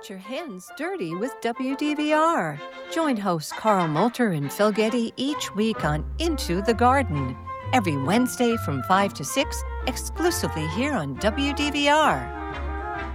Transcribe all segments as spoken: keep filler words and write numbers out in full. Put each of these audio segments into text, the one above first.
Get your hands dirty with W D V R. Join hosts Carl Moulter and Phil Getty each week on Into the Garden. Every Wednesday from five to six, exclusively here on W D V R.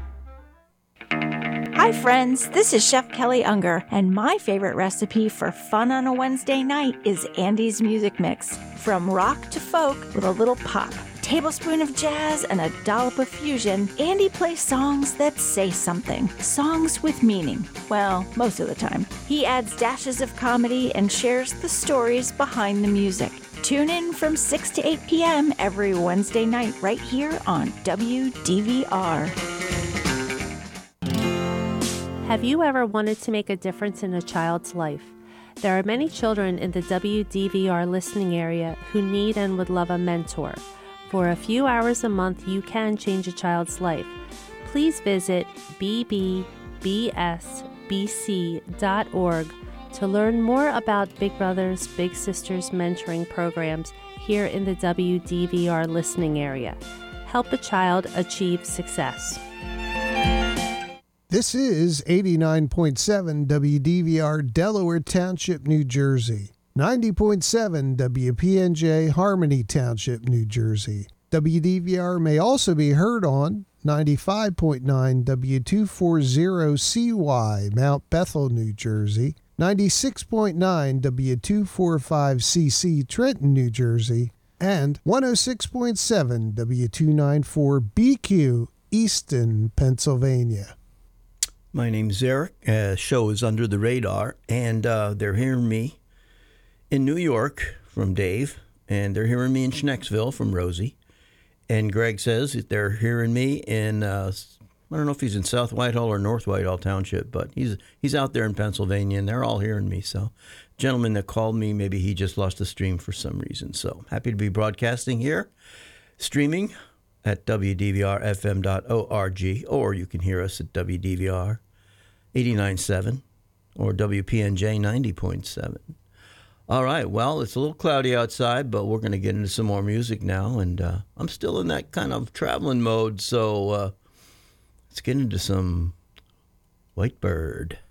Hi friends, this is Chef Kelly Unger, and my favorite recipe for fun on a Wednesday night is Andy's Music Mix. From rock to folk with a little pop, tablespoon of jazz, and a dollop of fusion, Andy plays songs that say something. Songs with meaning. Well, most of the time. He adds dashes of comedy and shares the stories behind the music. Tune in from six to eight p.m. every Wednesday night right here on W D V R. Have you ever wanted to make a difference in a child's life? There are many children in the W D V R listening area who need and would love a mentor. For a few hours a month, you can change a child's life. Please visit b b b s b c dot org to learn more about Big Brothers Big Sisters mentoring programs here in the W D V R listening area. Help a child achieve success. This is eighty-nine point seven W D V R Delaware Township, New Jersey. ninety point seven W P N J Harmony Township, New Jersey. W D V R may also be heard on ninety-five point nine W two forty C Y, Mount Bethel, New Jersey, ninety-six point nine W two forty-five C C, Trenton, New Jersey, and one oh six point seven W two ninety-four B Q, Easton, Pennsylvania. My name's Eric. Uh, show is Under the Radar, and uh, they're hearing me in New York from Dave, and they're hearing me in Schnecksville from Rosie. And Greg says that they're hearing me in, uh, I don't know if he's in South Whitehall or North Whitehall Township, but he's he's out there in Pennsylvania, and they're all hearing me. So, gentleman that called me, maybe he just lost the stream for some reason. So, happy to be broadcasting here, streaming at w d v r f m dot org, or you can hear us at W D V R eighty-nine point seven or W P N J ninety point seven. All right, well, it's a little cloudy outside, but we're going to get into some more music now, and uh, I'm still in that kind of traveling mode, so uh, let's get into some White Bird.